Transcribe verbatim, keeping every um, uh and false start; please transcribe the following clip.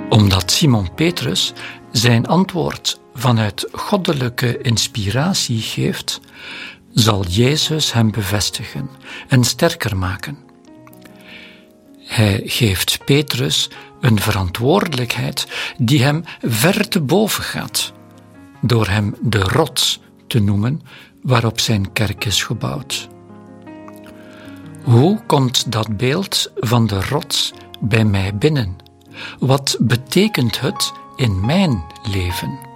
Omdat Simon Petrus zijn antwoord vanuit goddelijke inspiratie geeft, zal Jezus hem bevestigen en sterker maken. Hij geeft Petrus een verantwoordelijkheid die hem ver te boven gaat, door hem de rots te noemen waarop zijn kerk is gebouwd. Hoe komt dat beeld van de rots bij mij binnen? Wat betekent het in mijn leven?